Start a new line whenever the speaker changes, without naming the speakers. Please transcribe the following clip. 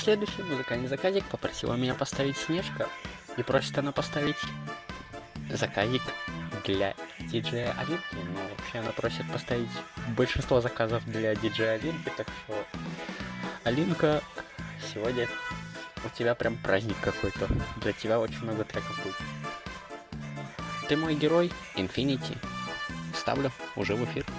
следующий музыкальный заказик попросила меня поставить Снежка. И просит она поставить заказик для диджея Алинки. Но вообще она просит поставить большинство заказов для диджея Алинки. Так что, Алинка, сегодня у тебя прям праздник какой-то. Для тебя очень много треков будет. Ты мой герой, Infinity. Ставлю уже в эфир.